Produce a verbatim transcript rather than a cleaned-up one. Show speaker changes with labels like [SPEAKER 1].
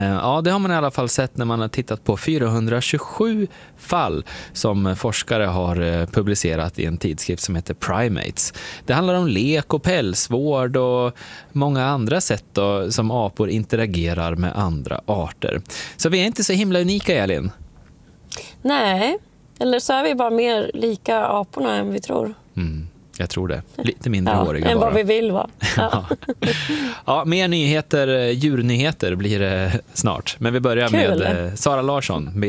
[SPEAKER 1] Ja, det har man i alla fall sett när man har tittat på fyrahundratjugosju fall som forskare har publicerat i en tidskrift som heter Primates. Det handlar om lek och pälsvård och många andra sätt då, som apor interagerar med andra arter. Så vi är inte så himla unika, Elin.
[SPEAKER 2] Nej, eller så är vi bara mer lika aporna än vi tror.
[SPEAKER 1] Mm. Jag tror det. Lite mindre
[SPEAKER 2] ja,
[SPEAKER 1] håriga
[SPEAKER 2] än
[SPEAKER 1] bara.
[SPEAKER 2] vad vi vill vara. Ja.
[SPEAKER 1] Ja, mer nyheter, djurnyheter blir det snart. Men vi börjar
[SPEAKER 2] Kul.
[SPEAKER 1] med Sara Larsson